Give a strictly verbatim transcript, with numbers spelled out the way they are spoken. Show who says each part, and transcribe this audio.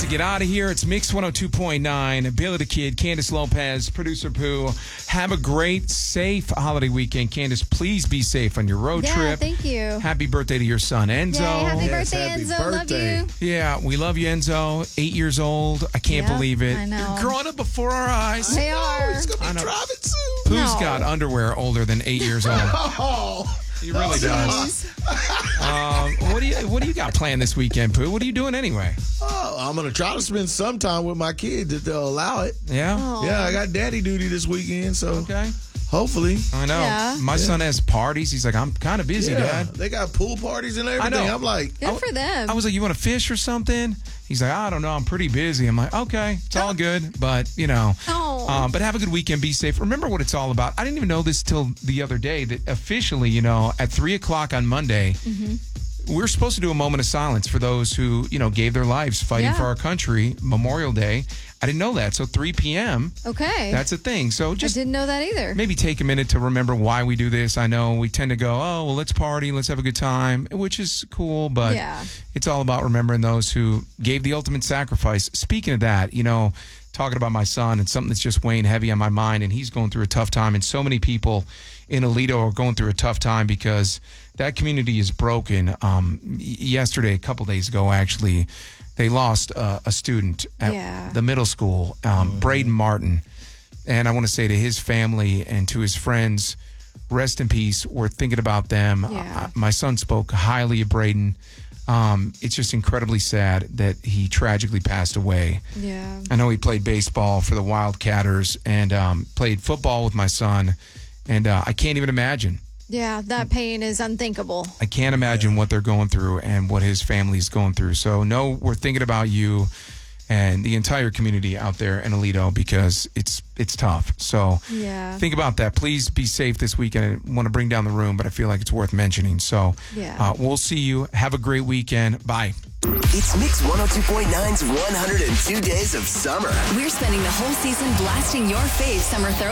Speaker 1: get out of here. It's Mix one oh two point nine. Billy the Kid, Candace Lopez, Producer Pooh. Have a great, safe holiday weekend. Candace, please be safe on your road
Speaker 2: yeah,
Speaker 1: trip.
Speaker 2: thank you.
Speaker 1: Happy birthday to your son, Enzo.
Speaker 2: Yay, happy
Speaker 3: Yes,
Speaker 2: birthday,
Speaker 3: happy
Speaker 2: Enzo.
Speaker 3: birthday.
Speaker 2: Love you.
Speaker 1: Yeah, we love you, Enzo. Eight years old. I can't
Speaker 2: Yep,
Speaker 1: believe it.
Speaker 2: I know.
Speaker 1: You're growing up before our eyes.
Speaker 2: They are.
Speaker 3: He's going
Speaker 1: I
Speaker 3: to
Speaker 1: know.
Speaker 3: be driving soon.
Speaker 1: Pooh's
Speaker 2: No.
Speaker 1: got underwear older than eight years old.
Speaker 3: Oh,
Speaker 1: He really does. Um, what do you What do you got planned this weekend, Pooh? What are you doing anyway?
Speaker 3: oh, I'm going to try to spend some time with my kids if they'll allow it.
Speaker 1: Yeah.
Speaker 2: Oh.
Speaker 3: Yeah, I got daddy duty this weekend, so
Speaker 1: Okay.
Speaker 3: hopefully.
Speaker 1: I know.
Speaker 2: Yeah.
Speaker 1: My son has parties. He's like, I'm kind of busy,
Speaker 3: Yeah,
Speaker 1: Dad.
Speaker 3: they got pool parties and everything.
Speaker 1: know.
Speaker 3: I'm like,
Speaker 2: Good for them.
Speaker 1: I was like, you want to fish or something? He's like, I don't know. I'm pretty busy. I'm like, okay, it's all good. But, you know,
Speaker 2: Oh.
Speaker 1: um, but have a good weekend. Be safe. Remember what it's all about. I didn't even know this till the other day that officially, you know, at three o'clock on Monday, we're supposed to do a moment of silence for those who, you know, gave their lives fighting
Speaker 2: Yeah.
Speaker 1: for our country, Memorial Day. I didn't know that. So three p.m.,
Speaker 2: okay.
Speaker 1: that's a thing. So
Speaker 2: I
Speaker 1: just
Speaker 2: didn't know that either.
Speaker 1: maybe take a minute to remember why we do this. I know we tend to go, oh, well, let's party, let's have a good time, which is cool, but
Speaker 2: Yeah.
Speaker 1: it's all about remembering those who gave the ultimate sacrifice. Speaking of that, you know, talking about my son and something that's just weighing heavy on my mind, and he's going through a tough time, and so many people in Aledo are going through a tough time because that community is broken. Um, y- yesterday, a couple days ago, actually, they lost uh, a student at
Speaker 2: Yeah.
Speaker 1: the middle school, um, Braden Martin. And I want to say to his family and to his friends, rest in peace. We're thinking about them.
Speaker 2: Yeah.
Speaker 1: Uh, my son spoke highly of Braden. Um, it's just incredibly sad that he tragically passed away.
Speaker 2: Yeah.
Speaker 1: I know he played baseball for the Wildcatters and um, played football with my son. And uh, I can't even imagine.
Speaker 2: Yeah, that pain is unthinkable.
Speaker 1: I can't imagine what they're going through and what his family is going through. So, no, we're thinking about you and the entire community out there in Aledo because it's it's tough. So,
Speaker 2: Yeah.
Speaker 1: think about that. Please be safe this weekend. I want to bring down the room, but I feel like it's worth mentioning. So,
Speaker 2: Yeah.
Speaker 1: uh, we'll see you. Have a great weekend. Bye.
Speaker 4: It's Mix one oh two point nine's one hundred two Days of Summer.
Speaker 5: We're spending the whole season blasting your fave summer throw.